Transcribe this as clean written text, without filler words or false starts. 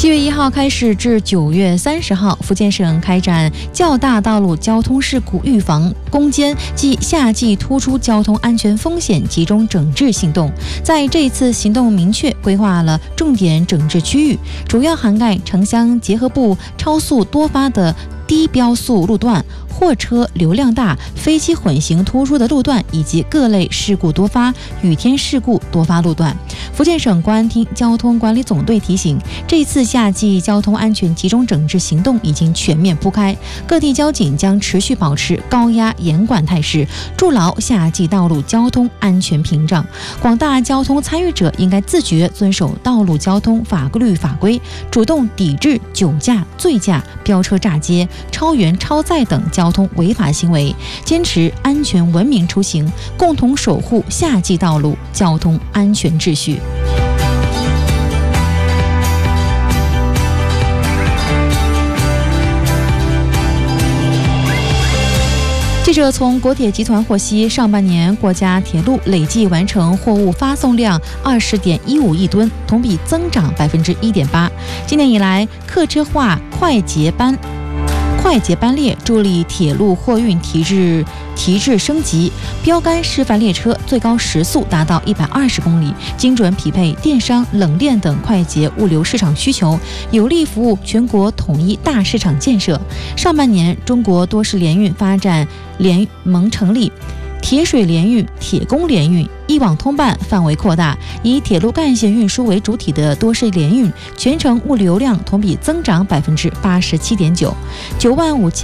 7月1号开始至9月30号，福建省开展较大道路交通事故预防攻坚及夏季突出交通安全风险集中整治行动。在这一次行动明确规划了重点整治区域，主要涵盖城乡结合部超速多发的低标速路段、货车流量大、飞机混行突出的路段，以及各类事故多发、雨天事故多发路段。福建省公安厅交通管理总队提醒，这次夏季交通安全集中整治行动已经全面铺开，各地交警将持续保持高压严管态势，筑牢夏季道路交通安全屏障。广大交通参与者应该自觉遵守道路交通法律法规，主动抵制酒驾、醉驾、飙车炸街、超员超载等交通违法行为，坚持安全文明出行，共同守护夏季道路交通安全秩序。记者从国铁集团获悉，上半年国家铁路累计完成货物发送量20.15亿吨，同比增长1.8%。今年以来，客车化快捷班列助力铁路货运提质升级，标杆示范列车最高时速达到120公里，精准匹配电商、冷链等快捷物流市场需求，有力服务全国统一大市场建设。上半年，中国多式联运发展联盟成立，铁水联运、铁工联运一网通办范围扩大，以铁路干线运输为主体的多式联运全程物流量同比增长87.9%，95000